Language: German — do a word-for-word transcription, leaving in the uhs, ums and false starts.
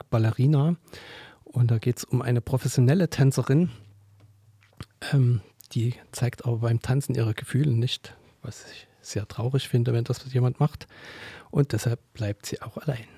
Ballerina. Und da geht es um eine professionelle Tänzerin, ähm, die zeigt aber beim Tanzen ihre Gefühle nicht, was ich sehr traurig finde, wenn das jemand macht. Und deshalb bleibt sie auch allein.